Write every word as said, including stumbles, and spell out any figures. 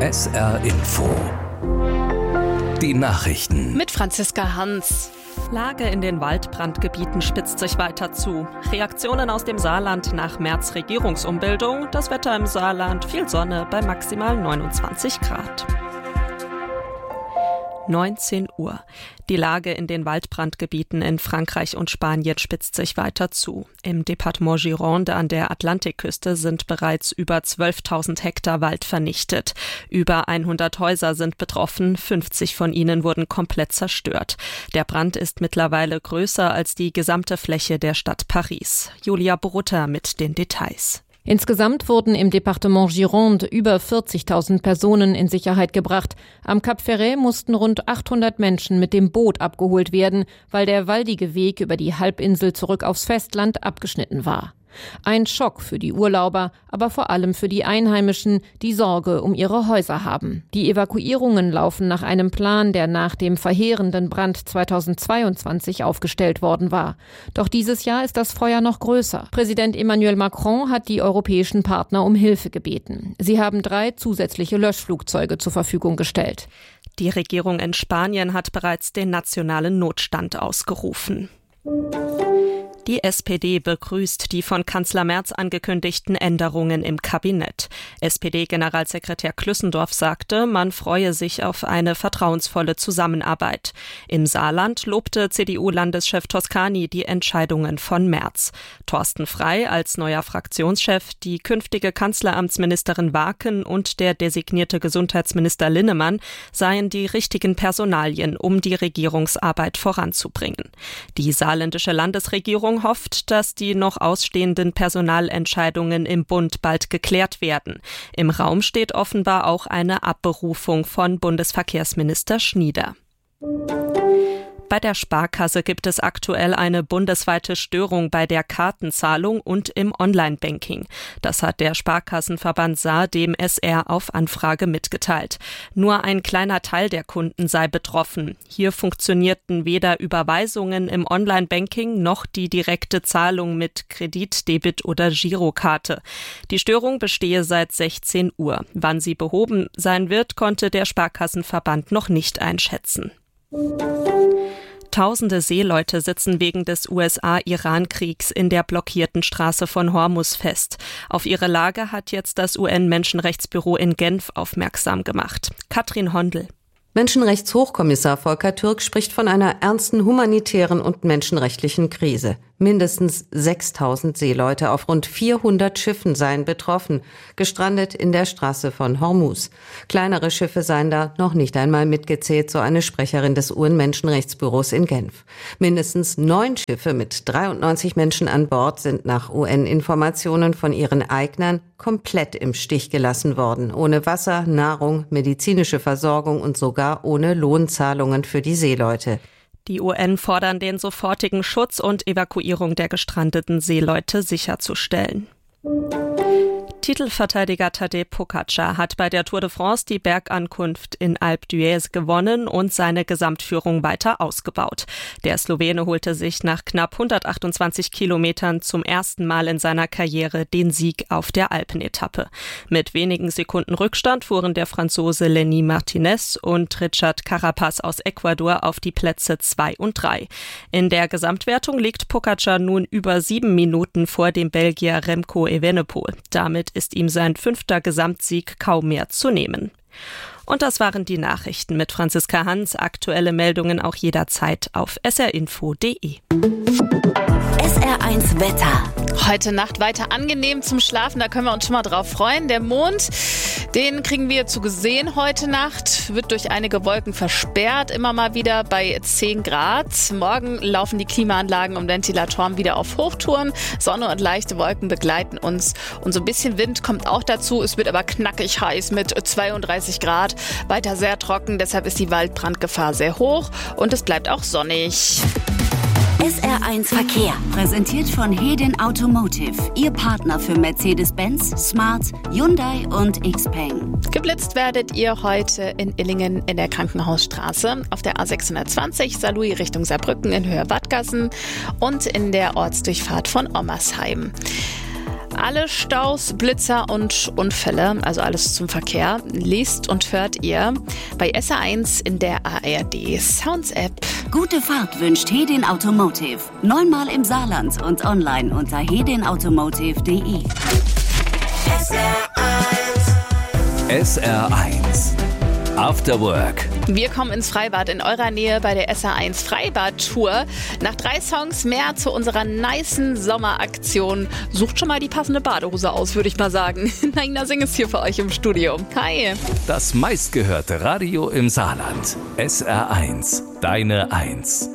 S R Info. Die Nachrichten. Mit Franziska Hans. Lage in den Waldbrandgebieten spitzt sich weiter zu. Reaktionen aus dem Saarland nach Merz Regierungsumbildung. Das Wetter im Saarland, viel Sonne bei maximal neunundzwanzig Grad. neunzehn Uhr. Die Lage in den Waldbrandgebieten in Frankreich und Spanien spitzt sich weiter zu. Im Departement Gironde an der Atlantikküste sind bereits über zwölftausend Hektar Wald vernichtet. Über hundert Häuser sind betroffen, fünfzig von ihnen wurden komplett zerstört. Der Brand ist mittlerweile größer als die gesamte Fläche der Stadt Paris. Julia Brutter mit den Details. Insgesamt wurden im Departement Gironde über vierzigtausend Personen in Sicherheit gebracht. Am Cap Ferret mussten rund achthundert Menschen mit dem Boot abgeholt werden, weil der waldige Weg über die Halbinsel zurück aufs Festland abgeschnitten war. Ein Schock für die Urlauber, aber vor allem für die Einheimischen, die Sorge um ihre Häuser haben. Die Evakuierungen laufen nach einem Plan, der nach dem verheerenden Brand zweitausendzweiundzwanzig aufgestellt worden war. Doch dieses Jahr ist das Feuer noch größer. Präsident Emmanuel Macron hat die europäischen Partner um Hilfe gebeten. Sie haben drei zusätzliche Löschflugzeuge zur Verfügung gestellt. Die Regierung in Spanien hat bereits den nationalen Notstand ausgerufen. Die S P D begrüßt die von Kanzler Merz angekündigten Änderungen im Kabinett. S P D-Generalsekretär Klüssendorf sagte, man freue sich auf eine vertrauensvolle Zusammenarbeit. Im Saarland lobte C D U-Landeschef Toscani die Entscheidungen von Merz. Thorsten Frey als neuer Fraktionschef, die künftige Kanzleramtsministerin Waken und der designierte Gesundheitsminister Linnemann seien die richtigen Personalien, um die Regierungsarbeit voranzubringen. Die saarländische Landesregierung hofft, dass die noch ausstehenden Personalentscheidungen im Bund bald geklärt werden. Im Raum steht offenbar auch eine Abberufung von Bundesverkehrsminister Schnieder. Bei der Sparkasse gibt es aktuell eine bundesweite Störung bei der Kartenzahlung und im Online-Banking. Das hat der Sparkassenverband Saar dem S R auf Anfrage mitgeteilt. Nur ein kleiner Teil der Kunden sei betroffen. Hier funktionierten weder Überweisungen im Online-Banking noch die direkte Zahlung mit Kredit, Debit oder Girokarte. Die Störung bestehe seit sechzehn Uhr. Wann sie behoben sein wird, konnte der Sparkassenverband noch nicht einschätzen. Tausende Seeleute sitzen wegen des U S A-Iran-Kriegs in der blockierten Straße von Hormuz fest. Auf ihre Lage hat jetzt das U N-Menschenrechtsbüro in Genf aufmerksam gemacht. Katrin Hondel. Menschenrechtshochkommissar Volker Türk spricht von einer ernsten humanitären und menschenrechtlichen Krise. Mindestens sechstausend Seeleute auf rund vierhundert Schiffen seien betroffen, gestrandet in der Straße von Hormuz. Kleinere Schiffe seien da noch nicht einmal mitgezählt, so eine Sprecherin des U N-Menschenrechtsbüros in Genf. Mindestens neun Schiffe mit dreiundneunzig Menschen an Bord sind nach U N-Informationen von ihren Eignern komplett im Stich gelassen worden, ohne Wasser, Nahrung, medizinische Versorgung und sogar ohne Lohnzahlungen für die Seeleute. Die U N fordern den sofortigen Schutz und Evakuierung der gestrandeten Seeleute sicherzustellen. Titelverteidiger Tadej Pogačar hat bei der Tour de France die Bergankunft in Alpe d'Huez gewonnen und seine Gesamtführung weiter ausgebaut. Der Slowene holte sich nach knapp hundertachtundzwanzig Kilometern zum ersten Mal in seiner Karriere den Sieg auf der Alpenetappe. Mit wenigen Sekunden Rückstand fuhren der Franzose Lenny Martinez und Richard Carapaz aus Ecuador auf die Plätze zwei und drei. In der Gesamtwertung liegt Pogačar nun über sieben Minuten vor dem Belgier Remco Evenepoel. Damit ist ihm sein fünfter Gesamtsieg kaum mehr zu nehmen. Und das waren die Nachrichten mit Franziska Hans. Aktuelle Meldungen auch jederzeit auf s r info punkt d e. S R eins Wetter. Heute Nacht weiter angenehm zum Schlafen, da können wir uns schon mal drauf freuen. Der Mond, den kriegen wir zu sehen heute Nacht, wird durch einige Wolken versperrt, immer mal wieder bei zehn Grad. Morgen laufen die Klimaanlagen und Ventilatoren wieder auf Hochtouren. Sonne und leichte Wolken begleiten uns und so ein bisschen Wind kommt auch dazu. Es wird aber knackig heiß mit zweiunddreißig Grad, weiter sehr trocken, deshalb ist die Waldbrandgefahr sehr hoch und es bleibt auch sonnig. S R eins Verkehr, präsentiert von Hedin Automotive, Ihr Partner für Mercedes-Benz, Smart, Hyundai und Xpeng. Geblitzt werdet ihr heute in Illingen in der Krankenhausstraße, auf der A sechshundertzwanzig Saarlouis Richtung Saarbrücken in Höhe Wattgassen und in der Ortsdurchfahrt von Ommersheim. Alle Staus, Blitzer und Unfälle, also alles zum Verkehr, lest und hört ihr bei S R eins in der A R D Sounds App. Gute Fahrt wünscht Hedin Automotive. Neunmal im Saarland und online unter hedin automotive punkt de. S R eins. S R eins. After Work. Wir kommen ins Freibad in eurer Nähe bei der S R eins Freibad-Tour. Nach drei Songs mehr zu unserer nicen Sommeraktion. Sucht schon mal die passende Badehose aus, würde ich mal sagen. Naina Singh ist hier für euch im Studio. Hi. Das meistgehörte Radio im Saarland. S R eins. Deine Eins.